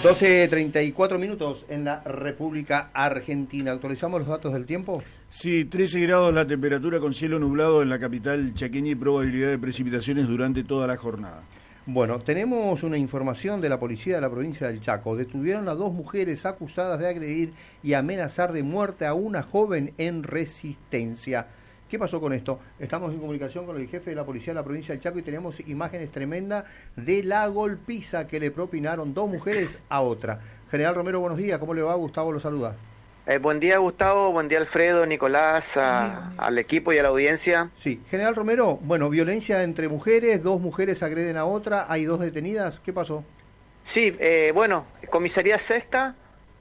12:34 en la República Argentina. ¿Actualizamos los datos del tiempo? Sí, 13 grados la temperatura con cielo nublado en la capital chaqueña y probabilidad de precipitaciones durante toda la jornada. Bueno, tenemos una información de la policía de la provincia del Chaco. Detuvieron a 2 mujeres acusadas de agredir y amenazar de muerte a una joven en Resistencia. ¿Qué pasó con esto? Estamos en comunicación con el jefe de la policía de la provincia del Chaco y tenemos imágenes tremendas de la golpiza que le propinaron 2 mujeres a otra. General Romero, buenos días. ¿Cómo le va? Gustavo lo saluda. Buen día, Gustavo. Buen día, Alfredo, Nicolás, al equipo y a la audiencia. Sí. General Romero, bueno, violencia entre mujeres, 2 mujeres agreden a otra, hay 2 detenidas. ¿Qué pasó? Sí, bueno, Comisaría Sexta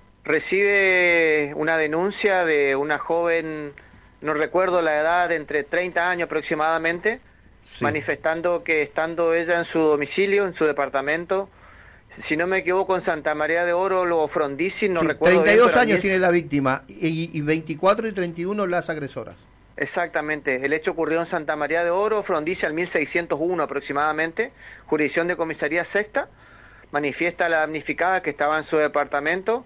recibe una denuncia de una joven, no recuerdo la edad, entre 30 años aproximadamente, sí, manifestando que estando ella en su domicilio, en su departamento, si no me equivoco, en Santa María de Oro, o Frondizi, no recuerdo 32 bien, años es... tiene la víctima y 24 y 31 las agresoras. Exactamente, el hecho ocurrió en Santa María de Oro, Frondizi al 1601 aproximadamente, jurisdicción de Comisaría Sexta. Manifiesta la damnificada que estaba en su departamento,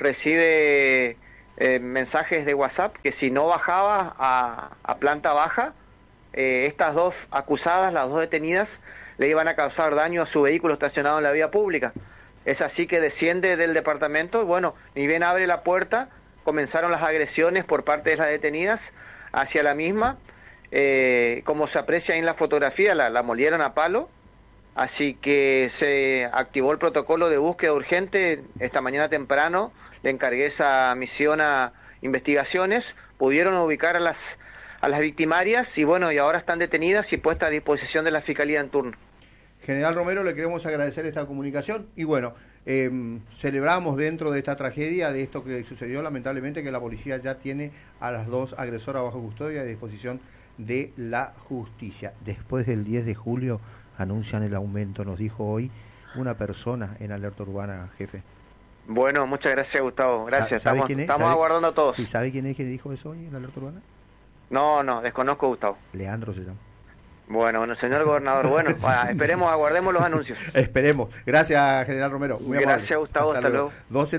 recibe mensajes de WhatsApp que si no bajaba a planta baja, estas 2 acusadas, las 2 detenidas, le iban a causar daño a su vehículo estacionado en la vía pública. Es así que desciende del departamento y bueno, ni bien abre la puerta, comenzaron las agresiones por parte de las detenidas hacia la misma. Como se aprecia en la fotografía, la molieron a palo, así que se activó el protocolo de búsqueda urgente. Esta mañana temprano le encargué esa misión a investigaciones, pudieron ubicar a las victimarias y bueno, y ahora están detenidas y puestas a disposición de la Fiscalía en turno. General Romero, le queremos agradecer esta comunicación y bueno, celebramos dentro de esta tragedia, de esto que sucedió lamentablemente, que la policía ya tiene a las 2 agresoras bajo custodia y a disposición de la justicia. Después del 10 de julio anuncian el aumento, nos dijo hoy una persona en Alerta Urbana, jefe. Bueno, muchas gracias, Gustavo. Gracias. ¿Sabe quién es? Estamos aguardando todos. ¿Sí sabe quién es que dijo eso hoy en Alerta Urbana? No, desconozco, Gustavo. Leandro se llama. Bueno, señor gobernador, bueno, esperemos, aguardemos los anuncios. Esperemos. Gracias, General Romero. Muy gracias, amable. Gustavo, hasta luego.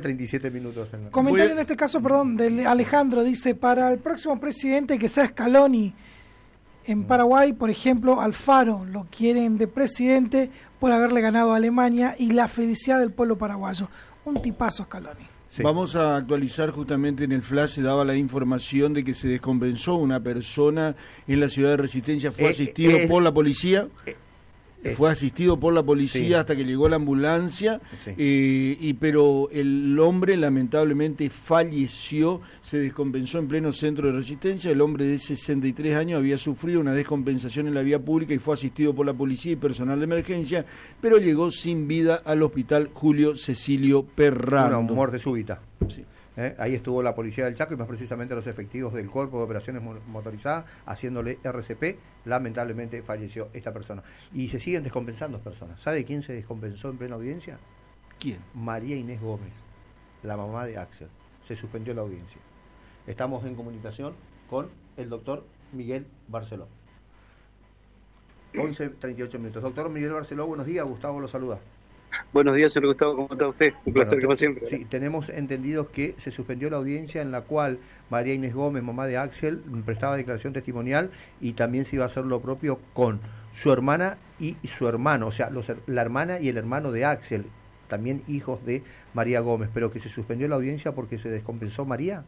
12:37. Comentario en este caso, perdón, de Alejandro, dice, para el próximo presidente que sea Scaloni, en Paraguay, por ejemplo, Alfaro lo quieren de presidente por haberle ganado a Alemania y la felicidad del pueblo paraguayo. Un tipazo Scaloni. Sí. Vamos a actualizar justamente en el flash, se daba la información de que se descompensó una persona en la ciudad de Resistencia, fue asistido por la policía. Fue asistido por la policía, sí, hasta que llegó la ambulancia, sí, pero el hombre lamentablemente falleció, se descompensó en pleno centro de Resistencia. El hombre de 63 años había sufrido una descompensación en la vía pública y fue asistido por la policía y personal de emergencia, pero llegó sin vida al hospital Julio Cecilio Perrando. Una muerte súbita. Sí. Ahí estuvo la policía del Chaco y más precisamente los efectivos del Cuerpo de Operaciones Motorizadas haciéndole RCP. Lamentablemente falleció esta persona. Y se siguen descompensando personas. ¿Sabe quién se descompensó en plena audiencia? ¿Quién? María Inés Gómez, la mamá de Axel. Se suspendió la audiencia. Estamos en comunicación con el doctor Miguel Barceló. 11:38. Doctor Miguel Barceló, buenos días. Gustavo lo saluda. Buenos días, señor Gustavo, ¿cómo está usted? Un placer, como siempre. Sí, tenemos entendido que se suspendió la audiencia en la cual María Inés Gómez, mamá de Axel, prestaba declaración testimonial y también se iba a hacer lo propio con su hermana y su hermano, o sea, la hermana y el hermano de Axel, también hijos de María Gómez, pero que se suspendió la audiencia porque se descompensó María.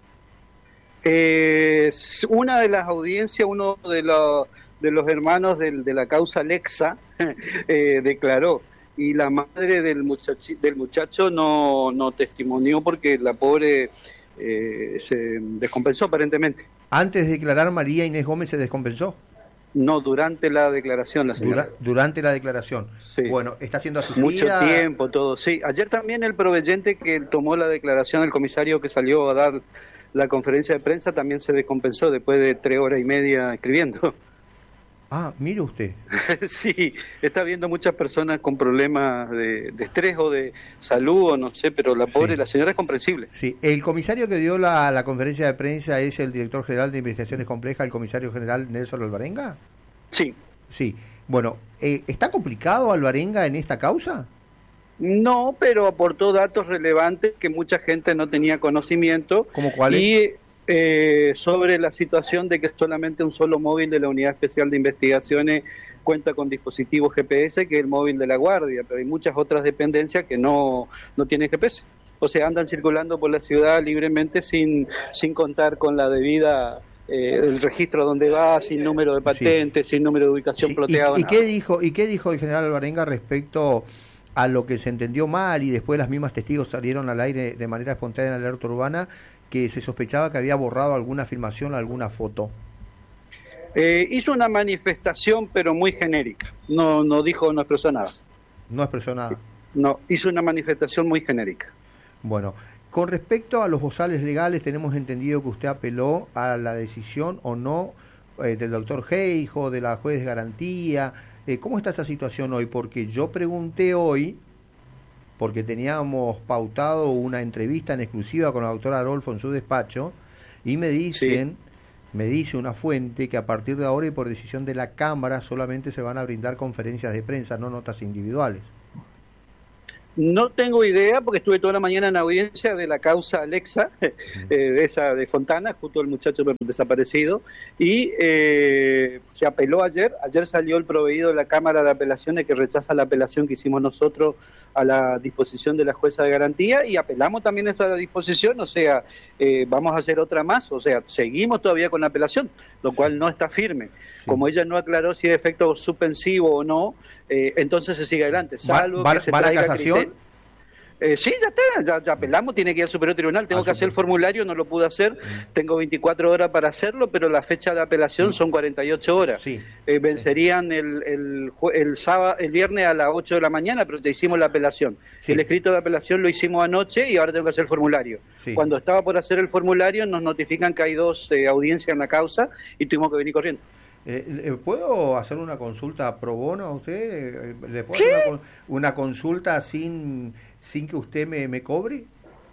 Una de las audiencias, uno de los hermanos de la causa Lexa declaró. Y la madre del muchacho no testimonió porque la pobre se descompensó aparentemente. ¿Antes de declarar María Inés Gómez se descompensó? No, durante la declaración la señora. Durante la declaración. Sí. Bueno, está siendo asistida. Mucho tiempo, todo. Sí, ayer también el proveyente que tomó la declaración, el comisario que salió a dar la conferencia de prensa, también se descompensó después de 3 horas y media escribiendo. Ah, mire usted. Sí, está viendo muchas personas con problemas de estrés o de salud o no sé, pero la pobre, sí, la señora es comprensible. Sí, el comisario que dio la conferencia de prensa es el director general de Investigaciones Complejas, el comisario general Nelson Alvarenga. Sí. Sí, bueno, ¿está complicado Alvarenga en esta causa? No, pero aportó datos relevantes que mucha gente no tenía conocimiento. ¿Cómo cuáles? Y sobre la situación de que solamente un solo móvil de la Unidad Especial de Investigaciones cuenta con dispositivos GPS, que es el móvil de la Guardia, pero hay muchas otras dependencias que no tienen GPS. O sea, andan circulando por la ciudad libremente sin contar con la debida... el registro donde va, sin número de patente, sin número de ubicación ploteado. ¿Y qué dijo el general Alvarenga respecto a lo que se entendió mal y después las mismas testigos salieron al aire de manera espontánea en la alerta urbana, que se sospechaba que había borrado alguna filmación, alguna foto? Hizo una manifestación, pero muy genérica. No expresó nada. No expresó nada. No, hizo una manifestación muy genérica. Bueno, con respecto a los bozales legales, tenemos entendido que usted apeló a la decisión o no del doctor Geijo, de la juez de garantía. ¿Cómo está esa situación hoy? Porque yo pregunté hoy, porque teníamos pautado una entrevista en exclusiva con la doctora Arolfo en su despacho, y me dicen, me dice una fuente, que a partir de ahora y por decisión de la Cámara solamente se van a brindar conferencias de prensa, no notas individuales. No tengo idea, porque estuve toda la mañana en audiencia de la causa Alexa, esa de Fontana, justo el muchacho desaparecido, y se apeló ayer salió el proveído de la Cámara de Apelaciones que rechaza la apelación que hicimos nosotros a la disposición de la jueza de garantía, y apelamos también esa disposición, o sea, vamos a hacer otra más, o sea, seguimos todavía con la apelación, lo cual no está firme. Como ella no aclaró si es efecto suspensivo o no, entonces se sigue adelante, salvo que se traiga traiga casación. Sí, ya apelamos, tiene que ir al Superior Tribunal, tengo que hacer el formulario, no lo pude hacer, tengo 24 horas para hacerlo, pero la fecha de apelación son 48 horas. Vencerían el viernes a las 8 de la mañana, pero ya hicimos la apelación. El escrito de apelación lo hicimos anoche y ahora tengo que hacer el formulario. Cuando estaba por hacer el formulario nos notifican que hay 2 audiencias en la causa y tuvimos que venir corriendo. ¿Puedo hacer una consulta pro bono a usted? ¿Le puedo hacer una consulta sin que usted me cobre?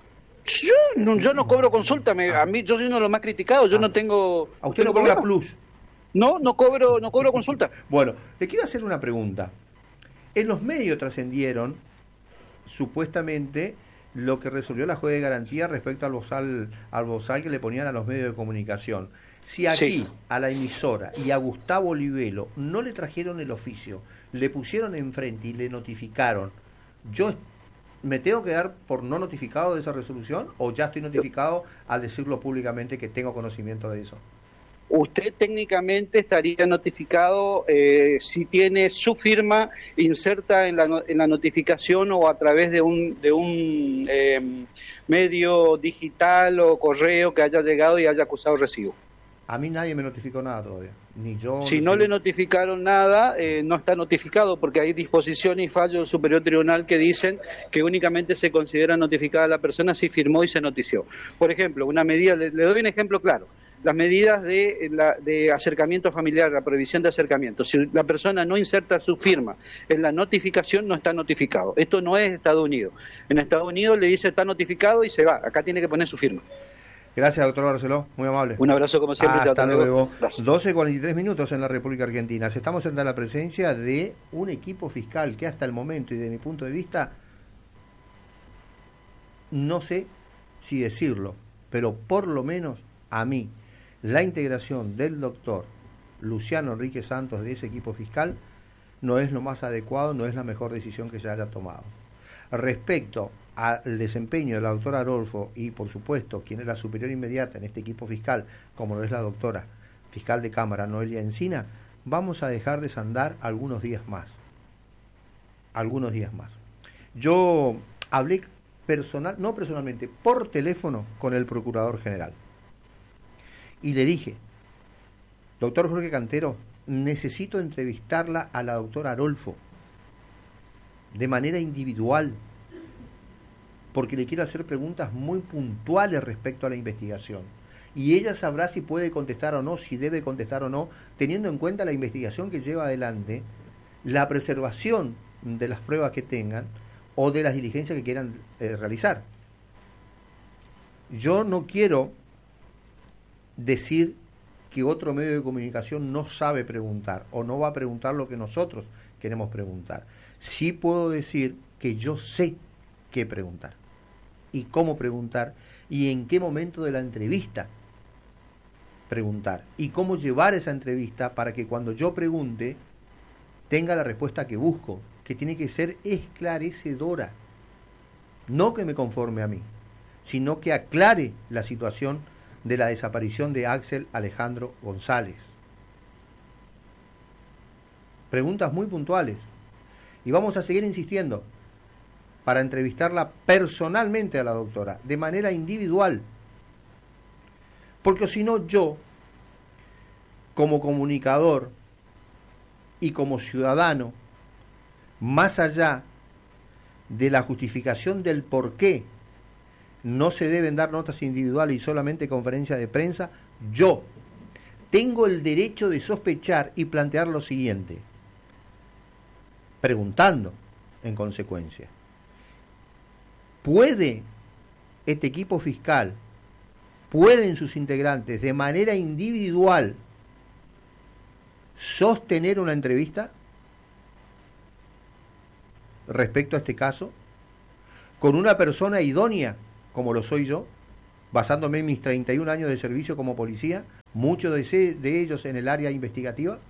Yo no cobro consulta, a mí yo soy uno de los más criticados, yo no tengo... ¿A usted no cobra plus? No cobro consulta. Bueno, le quiero hacer una pregunta. En los medios trascendieron, supuestamente, lo que resolvió la juez de garantía respecto al bozal que le ponían a los medios de comunicación. Si aquí a la emisora y a Gustavo Olivelo no le trajeron el oficio, le pusieron enfrente y le notificaron, ¿yo me tengo que dar por no notificado de esa resolución o ya estoy notificado al decirlo públicamente que tengo conocimiento de eso? Usted técnicamente estaría notificado si tiene su firma inserta en la notificación o a través de un medio digital o correo que haya llegado y haya acusado recibo. A mí nadie me notificó nada todavía, ni yo. Si no le notificaron nada, no está notificado, porque hay disposición y fallo del Superior Tribunal que dicen que únicamente se considera notificada la persona si firmó y se notició. Por ejemplo, una medida, le doy un ejemplo claro, las medidas de acercamiento familiar, la prohibición de acercamiento. Si la persona no inserta su firma en la notificación, no está notificado. Esto no es Estados Unidos. En Estados Unidos le dice está notificado y se va. Acá tiene que poner su firma. Gracias, doctor Barceló, muy amable. Un abrazo como siempre. Hasta luego. 12:43 minutos en la República Argentina. Estamos en la presencia de un equipo fiscal que hasta el momento, y de mi punto de vista, no sé si decirlo, pero por lo menos a mí, la integración del doctor Luciano Enrique Santos de ese equipo fiscal no es lo más adecuado, no es la mejor decisión que se haya tomado. Respecto al desempeño de la doctora Arolfo y, por supuesto, quien es la superior inmediata en este equipo fiscal, como lo es la doctora fiscal de Cámara, Noelia Encina, vamos a dejar desandar algunos días más. Algunos días más. Yo hablé no personalmente, por teléfono con el Procurador General. Y le dije, doctor Jorge Cantero, necesito entrevistarla a la doctora Arolfo de manera individual, porque le quiero hacer preguntas muy puntuales respecto a la investigación. Y ella sabrá si puede contestar o no, si debe contestar o no, teniendo en cuenta la investigación que lleva adelante, la preservación de las pruebas que tengan o de las diligencias que quieran realizar. Yo no quiero decir que otro medio de comunicación no sabe preguntar o no va a preguntar lo que nosotros queremos preguntar. Sí puedo decir que yo sé qué preguntar y cómo preguntar y en qué momento de la entrevista preguntar y cómo llevar esa entrevista para que cuando yo pregunte tenga la respuesta que busco, que tiene que ser esclarecedora, no que me conforme a mí, sino que aclare la situación de la desaparición de Axel Alejandro González. Preguntas muy puntuales. Y vamos a seguir insistiendo para entrevistarla personalmente a la doctora, de manera individual. Porque si no, yo, como comunicador y como ciudadano, más allá de la justificación del por qué no se deben dar notas individuales y solamente conferencias de prensa, yo tengo el derecho de sospechar y plantear lo siguiente, preguntando en consecuencia: ¿puede este equipo fiscal, pueden sus integrantes de manera individual sostener una entrevista respecto a este caso con una persona idónea como lo soy yo, basándome en mis 31 años de servicio como policía, muchos de ellos en el área investigativa?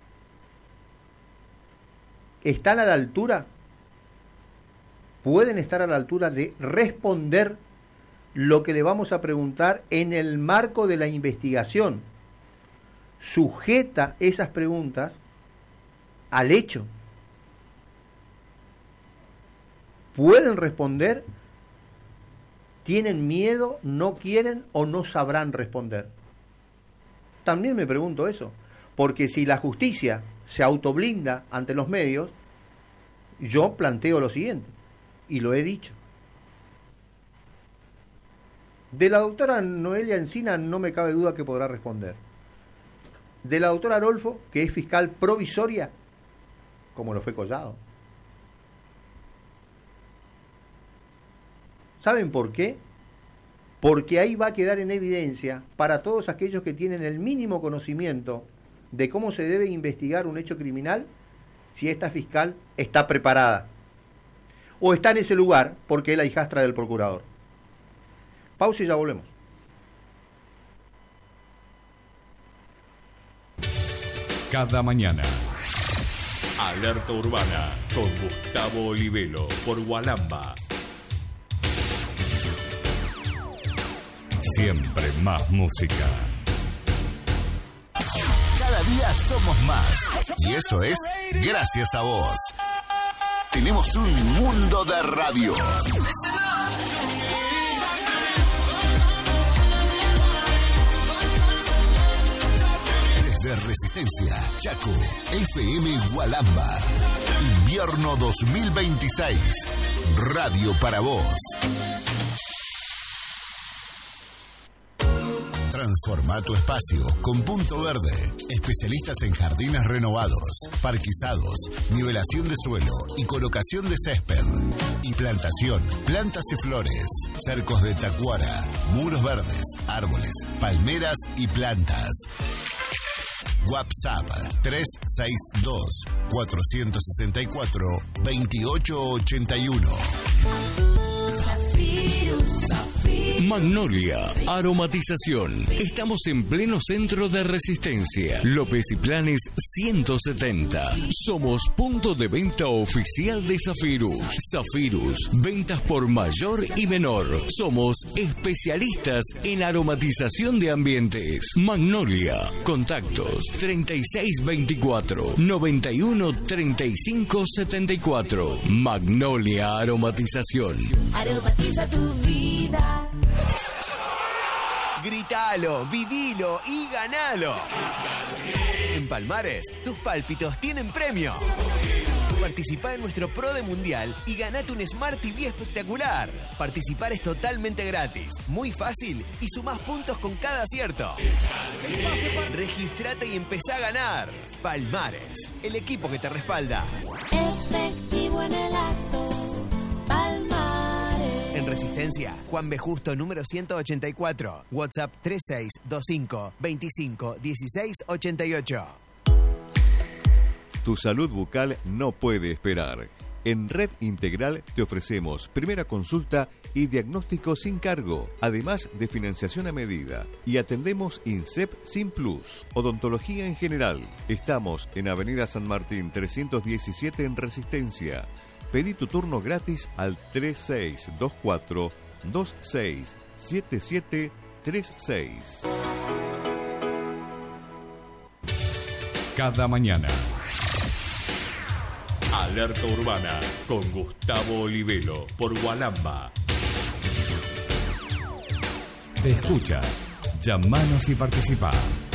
¿Están a la altura? ¿Pueden estar a la altura de responder lo que le vamos a preguntar en el marco de la investigación? Sujeta esas preguntas al hecho. ¿Pueden responder? ¿Tienen miedo? ¿No quieren o no sabrán responder? También me pregunto eso, porque si la justicia se autoblinda ante los medios, yo planteo lo siguiente, y lo he dicho. De la doctora Noelia Encina no me cabe duda que podrá responder. De la doctora Arolfo, que es fiscal provisoria, como lo fue Collado. ¿Saben por qué? Porque ahí va a quedar en evidencia para todos aquellos que tienen el mínimo conocimiento de cómo se debe investigar un hecho criminal, si esta fiscal está preparada o está en ese lugar porque es la hijastra del procurador. Pausa y ya volvemos. Cada mañana, Alerta Urbana con Gustavo Olivelo por Gualamba. Siempre más música. Cada día somos más. Y eso es gracias a vos. Tenemos un mundo de radio. Desde Resistencia, Chaco, FM Gualamba. Invierno 2026. Radio para vos. Transforma tu espacio con Punto Verde. Especialistas en jardines renovados, parquizados, nivelación de suelo y colocación de césped. Y plantación, plantas y flores, cercos de tacuara, muros verdes, árboles, palmeras y plantas. WhatsApp 362-464-2881. Magnolia Aromatización. Estamos en pleno centro de Resistencia. López y Planes 170. Somos punto de venta oficial de Zafirus. Zafirus, ventas por mayor y menor. Somos especialistas en aromatización de ambientes. Magnolia. Contactos 3624-913574. Magnolia Aromatización. Aromatiza tu vida. Gritalo, vivilo y ganalo. En Palmares, tus pálpitos tienen premio. Participá en nuestro Pro de Mundial y ganate un Smart TV espectacular. Participar es totalmente gratis, muy fácil y sumás puntos con cada acierto. Registrate y empezá a ganar. Palmares, el equipo que te respalda. Efectivo en el acto. Palmares. En Resistencia, Juan B. Justo, número 184. WhatsApp 3625-251688. Tu salud bucal no puede esperar. En Red Integral te ofrecemos primera consulta y diagnóstico sin cargo, además de financiación a medida. Y atendemos INSEP sin plus, odontología en general. Estamos en Avenida San Martín 317 en Resistencia. Pedí tu turno gratis al 3624 267736. Cada mañana. Alerta Urbana con Gustavo Olivero por Gualamba. Te escucha. Llamanos y participa.